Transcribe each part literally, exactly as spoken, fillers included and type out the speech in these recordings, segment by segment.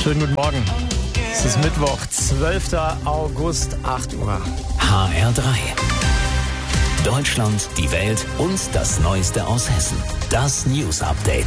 Schönen guten Morgen. Es ist Mittwoch, zwölfter August, acht Uhr. H R drei. Deutschland, die Welt und das Neueste aus Hessen. Das News Update.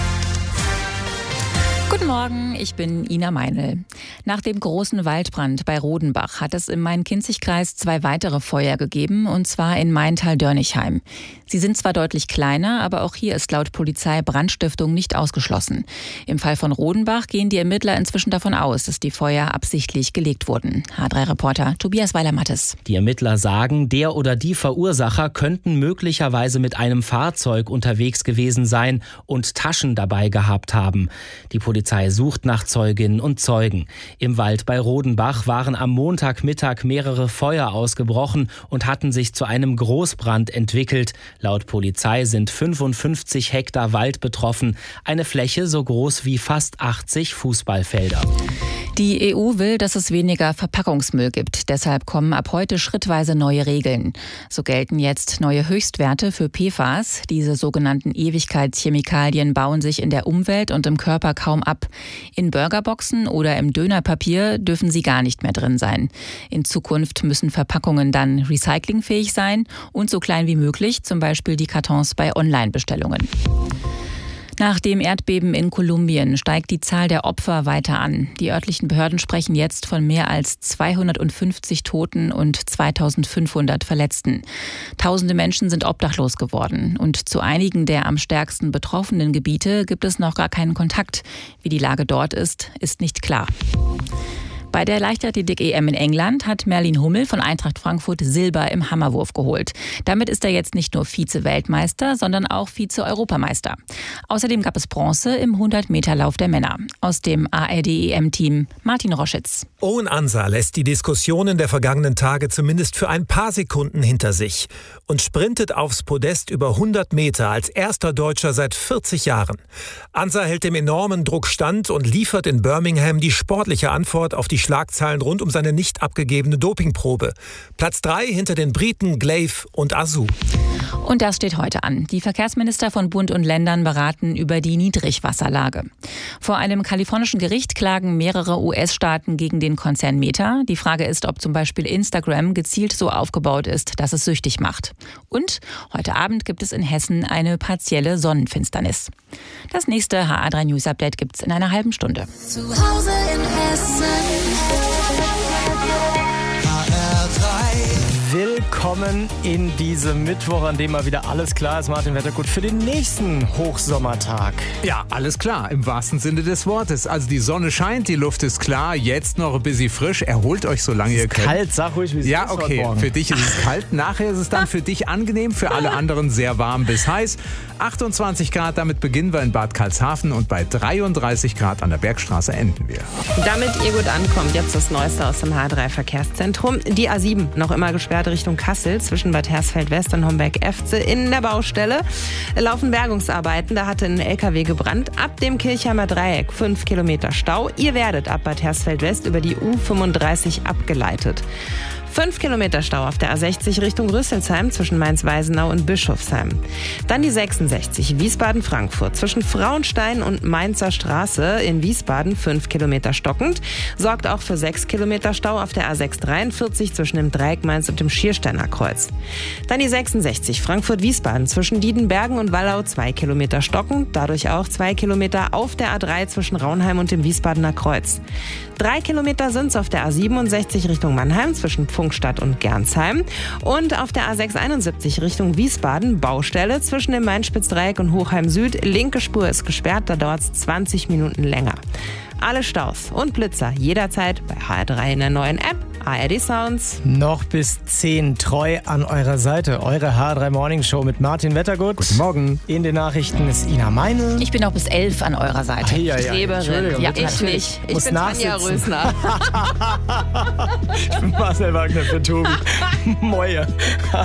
Guten Morgen, ich bin Ina Meinl. Nach dem großen Waldbrand bei Rodenbach hat es im Main-Kinzig-Kreis zwei weitere Feuer gegeben, und zwar in Maintal-Dörnichheim. Sie sind zwar deutlich kleiner, aber auch hier ist laut Polizei Brandstiftung nicht ausgeschlossen. Im Fall von Rodenbach gehen die Ermittler inzwischen davon aus, dass die Feuer absichtlich gelegt wurden. H drei Reporter Tobias Weiler-Mattes. Die Ermittler sagen, der oder die Verursacher könnten möglicherweise mit einem Fahrzeug unterwegs gewesen sein und Taschen dabei gehabt haben. Die Polizei sucht nach Zeuginnen und Zeugen. Im Wald bei Rodenbach waren am Montagmittag mehrere Feuer ausgebrochen und hatten sich zu einem Großbrand entwickelt. Laut Polizei sind fünfundfünfzig Hektar Wald betroffen, eine Fläche so groß wie fast achtzig Fußballfelder. Die E U will, dass es weniger Verpackungsmüll gibt. Deshalb kommen ab heute schrittweise neue Regeln. So gelten jetzt neue Höchstwerte für P F A S. Diese sogenannten Ewigkeitschemikalien bauen sich in der Umwelt und im Körper kaum ab. In Burgerboxen oder im Dönerpapier dürfen sie gar nicht mehr drin sein. In Zukunft müssen Verpackungen dann recyclingfähig sein und so klein wie möglich, zum Beispiel die Kartons bei Online-Bestellungen. Nach dem Erdbeben in Kolumbien steigt die Zahl der Opfer weiter an. Die örtlichen Behörden sprechen jetzt von mehr als zweihundertfünfzig Toten und zweitausendfünfhundert Verletzten. Tausende Menschen sind obdachlos geworden. Und zu einigen der am stärksten betroffenen Gebiete gibt es noch gar keinen Kontakt. Wie die Lage dort ist, ist nicht klar. Bei der Leichtathletik-E M in England hat Merlin Hummel von Eintracht Frankfurt Silber im Hammerwurf geholt. Damit ist er jetzt nicht nur Vize-Weltmeister, sondern auch Vize-Europameister. Außerdem gab es Bronze im hundert-Meter-Lauf der Männer. Aus dem A R D-E M-Team Martin Roschitz. Owen Ansah lässt die Diskussionen der vergangenen Tage zumindest für ein paar Sekunden hinter sich und sprintet aufs Podest über hundert Meter als erster Deutscher seit vierzig Jahren. Ansah hält dem enormen Druck stand und liefert in Birmingham die sportliche Antwort auf die Schlagzeilen rund um seine nicht abgegebene Dopingprobe. Platz drei hinter den Briten Glaive und Azu. Und das steht heute an. Die Verkehrsminister von Bund und Ländern beraten über die Niedrigwasserlage. Vor einem kalifornischen Gericht klagen mehrere U S-Staaten gegen den Konzern Meta. Die Frage ist, ob zum Beispiel Instagram gezielt so aufgebaut ist, dass es süchtig macht. Und heute Abend gibt es in Hessen eine partielle Sonnenfinsternis. Das nächste H R drei News Update gibt es in einer halben Stunde. Zu Hause in Hessen. Willkommen in diesem Mittwoch, an dem mal wieder alles klar ist. Martin Wettergut für den nächsten Hochsommertag. Ja, alles klar, im wahrsten Sinne des Wortes. Also die Sonne scheint, die Luft ist klar, jetzt noch ein bisschen frisch. Erholt euch, solange ihr könnt. Kalt, sag ruhig, wie es ja, ist heute okay, Morgen. für dich ist es kalt. Nachher ist es dann für dich angenehm, für alle anderen sehr warm bis heiß. achtundzwanzig Grad, damit beginnen wir in Bad Karlshafen und bei dreiunddreißig Grad an der Bergstraße enden wir. Damit ihr gut ankommt, jetzt das Neueste aus dem H drei Verkehrszentrum. Die A sieben noch immer gesperrt Richtung Kassel zwischen Bad Hersfeld-West und Homberg-Efze. In der Baustelle laufen Bergungsarbeiten. Da hatte ein L K W gebrannt. Ab dem Kirchheimer Dreieck fünf Kilometer Stau. Ihr werdet ab Bad Hersfeld-West über die U fünfunddreißig abgeleitet. Fünf Kilometer Stau auf der A sechzig Richtung Rüsselsheim zwischen Mainz-Weisenau und Bischofsheim. Dann die sechsundsechzig Wiesbaden-Frankfurt zwischen Frauenstein und Mainzer Straße in Wiesbaden fünf Kilometer stockend. Sorgt auch für sechs Kilometer Stau auf der A sechs dreiundvierzig zwischen dem Dreieck Mainz und dem Schiersteiner Kreuz. Dann die sechsundsechzig Frankfurt-Wiesbaden zwischen Diedenbergen und Wallau zwei Kilometer stockend. Dadurch auch zwei Kilometer auf der A drei zwischen Raunheim und dem Wiesbadener Kreuz. Drei Kilometer sind es auf der A siebenundsechzig Richtung Mannheim zwischen Funkstadt und Gernsheim. Und auf der A sechshunderteinundsiebzig Richtung Wiesbaden Baustelle zwischen dem Main-Spitz-Dreieck und Hochheim Süd. Linke Spur ist gesperrt, da dauert es zwanzig Minuten länger. Alle Staus und Blitzer jederzeit bei H R drei in der neuen App A R D Sounds. Noch bis zehn treu an eurer Seite. Eure H R drei Morning Show mit Martin Wettergut. Guten Morgen. In den Nachrichten ist Ina Meinl. Ich bin auch bis elf an eurer Seite. Ja, ja, Streberin. Ja, ich nicht. Ich Muss bin Tanja nachsitzen. Rösner. Ich bin Marcel Wagner für Tobi. Moje.